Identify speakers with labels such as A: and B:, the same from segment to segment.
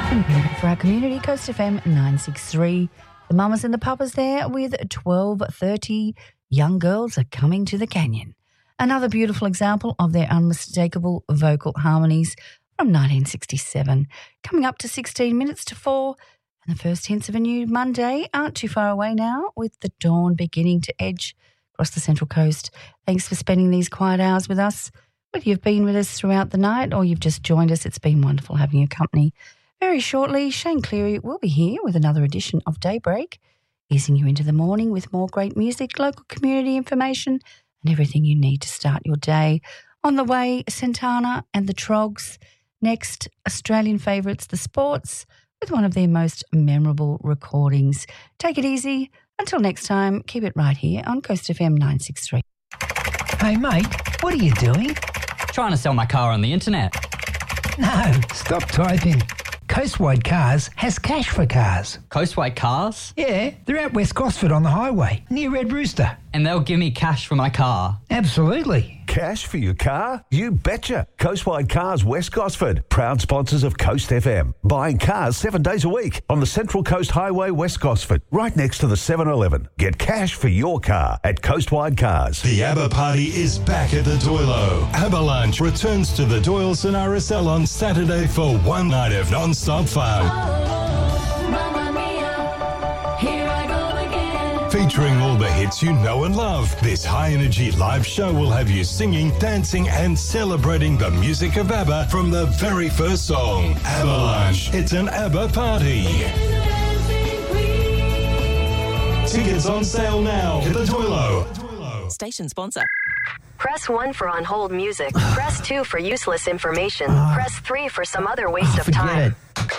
A: For our community, Coast FM 963. The mamas and the papas there with 12:30. Young girls are coming to the canyon. Another beautiful example of their unmistakable vocal harmonies from 1967. Coming up to 16 minutes to 4. And the first hints of a new Monday aren't too far away now, with the dawn beginning to edge across the Central Coast. Thanks for spending these quiet hours with us. Whether you've been with us throughout the night or you've just joined us, it's been wonderful having your company. Very shortly, Shane Cleary will be here with another edition of Daybreak, easing you into the morning with more great music, local community information, and everything you need to start your day. On the way, Santana and the Trogs. Next, Australian favourites, the Sports, with one of their most memorable recordings. Take it easy. Until next time, keep it right here on Coast FM 963.
B: Hey, mate, what are you doing?
C: Trying to sell my car on the internet.
B: No, stop typing. Coastwide Cars has cash for cars.
C: Coastwide Cars?
B: Yeah, they're out West Gosford on the highway, near Red Rooster.
C: And they'll give me cash for my car?
B: Absolutely.
D: Cash for your car? You betcha. Coastwide Cars West Gosford, proud sponsors of Coast FM. Buying cars 7 days a week on the Central Coast Highway West Gosford, right next to the 7-Eleven. Get cash for your car at Coastwide Cars.
E: The ABBA party is back at the Doilo. ABBA Lunch returns to the Doyleson RSL on Saturday for one night of non-stop fun. Featuring all the hits you know and love, this high-energy live show will have you singing, dancing and celebrating the music of ABBA from the very first song. ABBA Lunch. It's an ABBA party. Tickets on sale now at the Doilo.
F: Station sponsor.
G: Press 1 for on hold music. Press 2 for useless information. Press 3 for some other waste of time.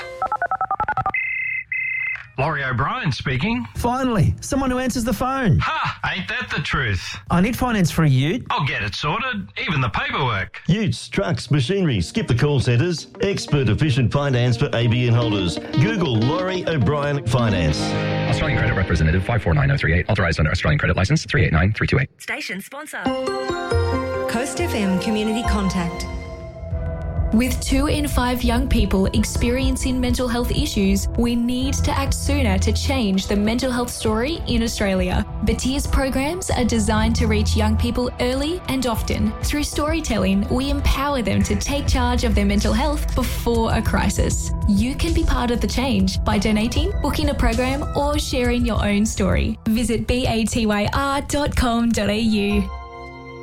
H: Laurie O'Brien speaking.
I: Finally, someone who answers the phone.
H: Ha! Ain't that the truth?
I: I need finance for a ute.
H: I'll get it sorted, even the paperwork.
J: Utes, trucks, machinery, skip the call centres. Expert efficient finance for ABN holders. Google Laurie O'Brien Finance.
K: Australian Credit Representative 549038. Authorised under Australian Credit Licence 389328.
F: Station sponsor.
L: Coast FM Community Contact.
M: With 2 in 5 young people experiencing mental health issues, we need to act sooner to change the mental health story in Australia. Batir's programs are designed to reach young people early and often. Through storytelling, we empower them to take charge of their mental health before a crisis. You can be part of the change by donating, booking a program, or sharing your own story. Visit batyr.com.au.